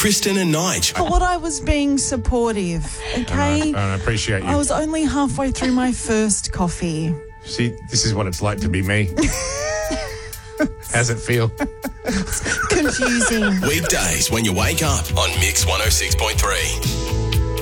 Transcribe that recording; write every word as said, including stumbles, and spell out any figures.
Kristen and Nige. Thought I was being supportive, okay? And I, and I appreciate you. I was only halfway through my first coffee. See, this is what it's like to be me. How's it feel? Confusing. Weekdays when you wake up on Mix one oh six point three.